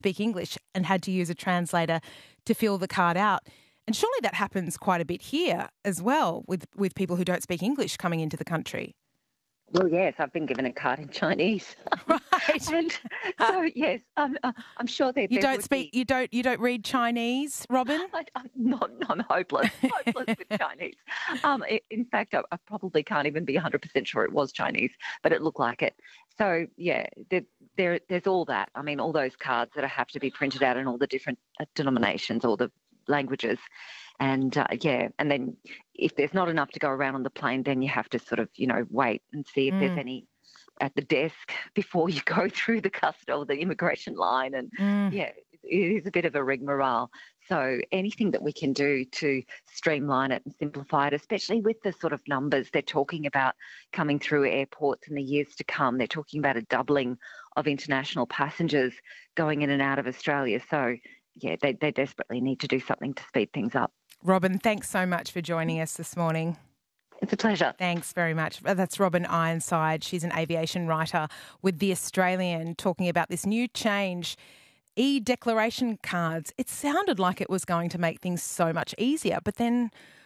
speak English and had to use a translator to fill the card out. And surely that happens quite a bit here as well with people who don't speak English coming into the country. Well, yes, I've been given a card in Chinese. Right. And so, yes, I'm sure You don't read Chinese, Robin? I'm hopeless with Chinese. In fact, I probably can't even be 100% sure it was Chinese, but it looked like it. So, yeah, there's all that. I mean, all those cards that have to be printed out in all the different denominations, all the languages. And, and then if there's not enough to go around on the plane, then you have to sort of, wait and see if there's any at the desk before you go through the custom or the immigration line. And, it is a bit of a rigmarole. So anything that we can do to streamline it and simplify it, especially with the sort of numbers they're talking about coming through airports in the years to come. They're talking about a doubling of international passengers going in and out of Australia. So, yeah, they desperately need to do something to speed things up. Robin, thanks so much for joining us this morning. It's a pleasure. Thanks very much. That's Robin Ironside. She's an aviation writer with The Australian, talking about this new change, e-declaration cards. It sounded like it was going to make things so much easier, but then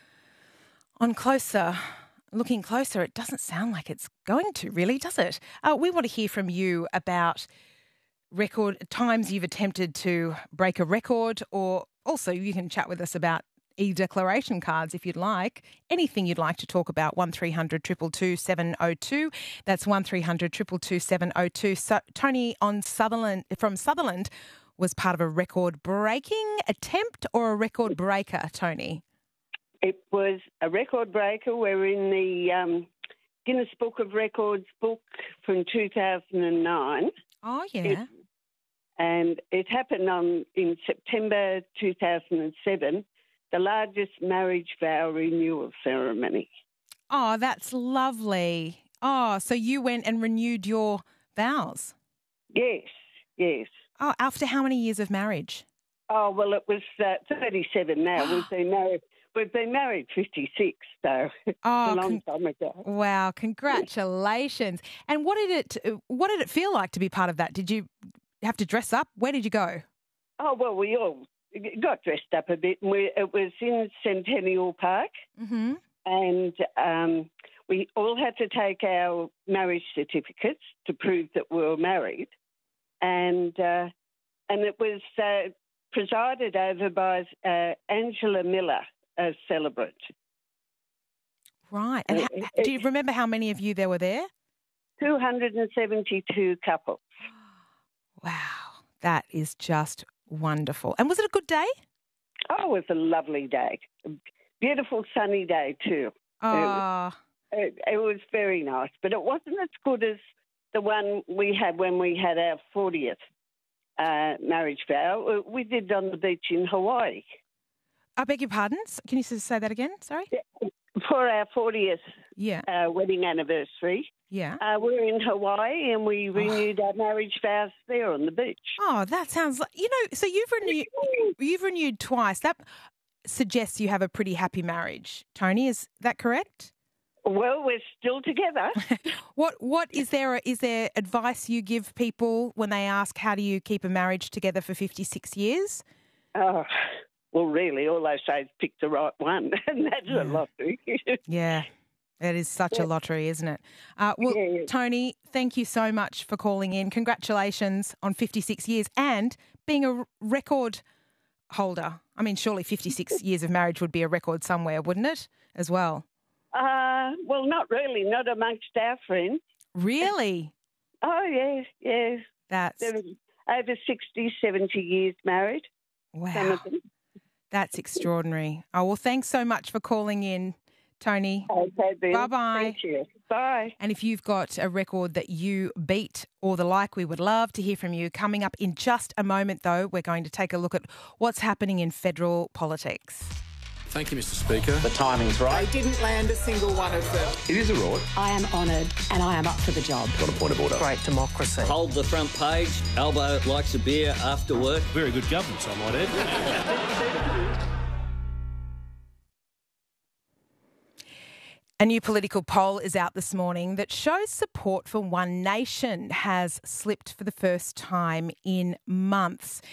looking closer, it doesn't sound like it's going to, really, does it? We want to hear from you about times you've attempted to break a record, or also you can chat with us about e-declaration cards if you'd like. Anything you'd like to talk about, 1300 222 702. That's 1300 222 702. So, Tony from Sutherland was part of a record-breaking attempt or a record breaker, Tony? It was a record breaker. We're in the Guinness Book of Records book from 2009. Oh, yeah. And it happened in September 2007, the largest marriage vow renewal ceremony. Oh, that's lovely. Oh, so you went and renewed your vows? Yes. Oh, after how many years of marriage? Oh, well, it was 37 now. We've been married 56, so it's a long time ago. Wow, congratulations. And what did it feel like to be part of that? Did you have to dress up? Where did you go? Oh, well, we all got dressed up a bit. It was in Centennial Park, and we all had to take our marriage certificates to prove that we were married, and it was presided over by Angela Miller, a celebrant. Right. And do you remember how many of you there were there? 272 couples. Wow, that is just wonderful. And was it a good day? Oh, it was a lovely day. Beautiful sunny day too. Oh. It was very nice, but it wasn't as good as the one we had when we had our 40th marriage vow. We did it on the beach in Hawaii. I beg your pardon? Can you say that again? Sorry? For our 40th wedding anniversary. Yeah. We're in Hawaii and we renewed our marriage vows there on the beach. Oh, that sounds like, so you've renewed twice. That suggests you have a pretty happy marriage. Tony, is that correct? Well, we're still together. What is there advice you give people when they ask how do you keep a marriage together for 56 years? Oh, well, really, all I say is pick the right one, and that's a lottery. Yeah, it is such a lottery, isn't it? Tony, thank you so much for calling in. Congratulations on 56 years and being a record holder. I mean, surely 56 years of marriage would be a record somewhere, wouldn't it, as well? Well, not really, not amongst our friends. Really? Oh, yes. That's over 60, 70 years married. Wow. Some of them. That's extraordinary. Oh, well, thanks so much for calling in, Tony. Okay, then. Bye-bye. Thank you. Bye. And if you've got a record that you beat or the like, we would love to hear from you. Coming up in just a moment, though, we're going to take a look at what's happening in federal politics. Thank you, Mr. Speaker. The timing's right. They didn't land a single one of them. It is a rort. I am honoured and I am up for the job. Got a point of order. Great democracy. Hold the front page. Albo likes a beer after work. Very good governance, I might add. A new political poll is out this morning that shows support for One Nation has slipped for the first time in months.